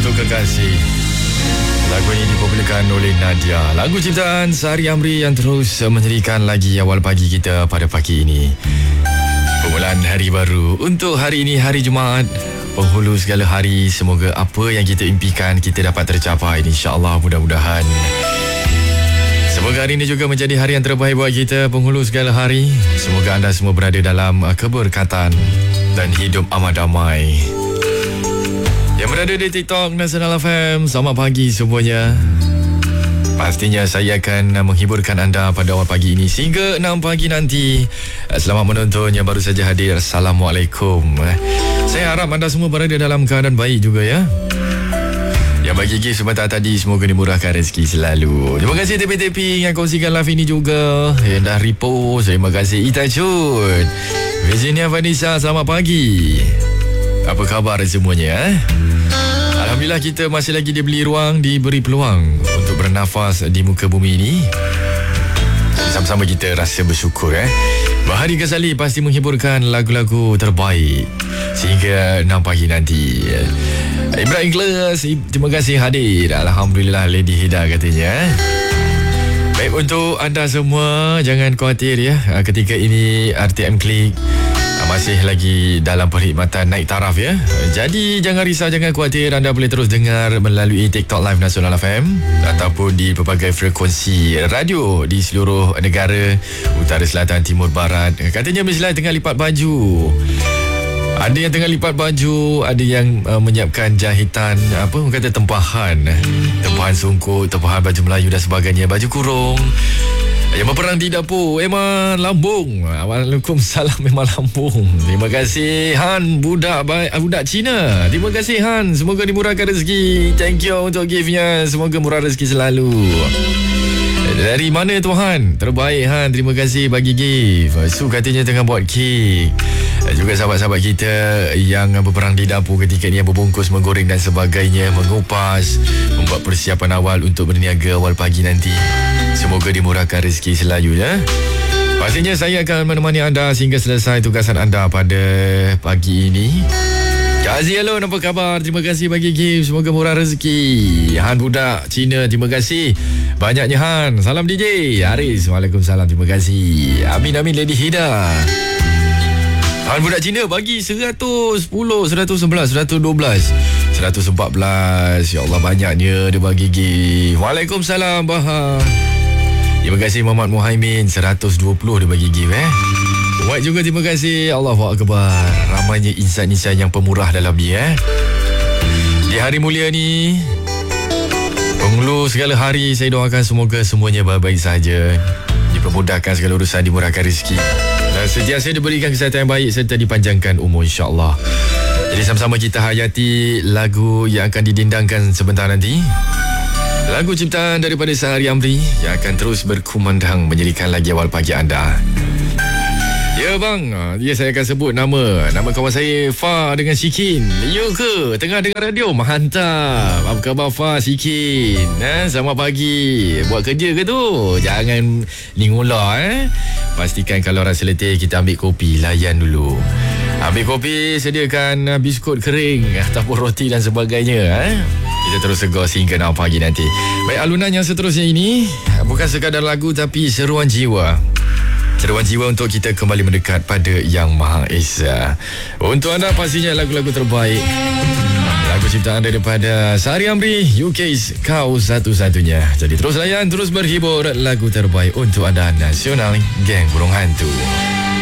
Untuk Kekasih. Lagu ini dipopularkan oleh Nadia. Lagu ciptaan Sari Amri yang terus menjadikan lagi awal pagi kita pada pagi ini. Permulaan hari baru untuk hari ini, hari Jumaat, penghulu segala hari. Semoga apa yang kita impikan kita dapat tercapai, insya-Allah, mudah-mudahan. Semoga hari ini juga menjadi hari yang terbaik buat kita, penghulu segala hari. Semoga anda semua berada dalam keberkatan dan hidup amat damai. Yang berada di TikTok Nasional FM, selamat pagi semuanya. Pastinya saya akan menghiburkan anda pada awal pagi ini sehingga 6 pagi nanti. Selamat menonton yang baru saja hadir. Assalamualaikum. Saya harap anda semua berada dalam keadaan baik juga ya. Yang bagi gift sebentar tadi, semoga dimurahkan rezeki selalu. Terima kasih TP-TP yang kongsikan live ini juga. Yang dah repost. Terima kasih Itachun, Virginia Vanessa, selamat pagi. Apa khabar semuanya? Alhamdulillah kita masih lagi diberi ruang, diberi peluang untuk bernafas di muka bumi ini. Sama-sama kita rasa bersyukur Bahari Ghazali pasti menghiburkan lagu-lagu terbaik sehingga 6 pagi nanti. Ibrahim Ikhlas, terima kasih hadir. Alhamdulillah, Lady Hida katanya. Baik, untuk anda semua jangan khawatir ya. Ketika ini RTM Klik masih lagi dalam perkhidmatan naik taraf ya. Jadi jangan risau, jangan khawatir. Anda boleh terus dengar melalui TikTok Live Nasional FM ataupun di pelbagai frekuensi radio di seluruh negara, utara, selatan, timur, barat. Katanya Miss Lai tengah lipat baju. Ada yang tengah lipat baju, ada yang menyiapkan jahitan, apa orang kata, tempahan. Tempahan sungkup, tempahan baju Melayu dan sebagainya, baju kurung. Yang berperang di dapur, Eman Lambung. Waalaikumsalam, Eman Lambung. Terima kasih Han, budak Cina. Terima kasih Han, semoga dimurahkan rezeki. Thank you untuk giftnya, semoga murah rezeki selalu. Dari mana Tuhan? Terbaik Han, terima kasih bagi gift. Su katanya tengah buat kek. Juga sahabat-sahabat kita yang berperang di dapur ketika ni, yang berbungkus, menggoreng dan sebagainya, mengupas, membuat persiapan awal untuk berniaga awal pagi nanti. Semoga dimurahkan rezeki selalu ya. Pastinya saya akan menemani anda sehingga selesai tugasan anda pada pagi ini. Kazi, hello, apa khabar? Terima kasih bagi gift, semoga murah rezeki. Han budak Cina, terima kasih banyaknya Han. Salam DJ Haris, waalaikumsalam, terima kasih. Amin amin. Lady Hida, Han budak Cina bagi 110, 111, 112, 114. Ya Allah, banyaknya dia bagi gift. Waalaikumsalam Bahar. Terima kasih Muhammad Muhaimin, 120 dia bagi gift White juga terima kasih. Allahu Akbar. Ramainya insan-insan yang pemurah dalam ni Di hari mulia ni, penghulu segala hari, saya doakan semoga semuanya baik-baik saja, dipermudahkan segala urusan, dimurahkan rezeki dan sentiasa diberikan kesihatan yang baik serta dipanjangkan umur, insya-Allah. Jadi sama-sama kita hayati lagu yang akan didendangkan sebentar nanti. Lagu ciptaan daripada Sari Amri yang akan terus berkumandang menjadikan lagi awal pagi anda. Ya bang, ya saya akan sebut nama kawan saya, Fa dengan Sikin. Ya ke? Tengah dengar radio? Mantap. Apa khabar Fa, Sikin? Selamat pagi. Buat kerja ke tu? Jangan ningola Pastikan kalau rasa letih, kita ambil kopi, layan dulu. Ambil kopi, sediakan biskut kering ataupun roti dan sebagainya Kita terus segar sehingga 6 pagi nanti. Baik, alunan yang seterusnya ini bukan sekadar lagu tapi seruan jiwa. Seruan jiwa untuk kita kembali mendekat pada Yang Maha Esa. Untuk anda pastinya lagu-lagu terbaik, lagu ciptaan daripada Sari Amri, UK's Kau Satu-Satunya. Jadi terus layan, terus berhibur. Lagu terbaik untuk anda, Nasional Geng Burung Hantu.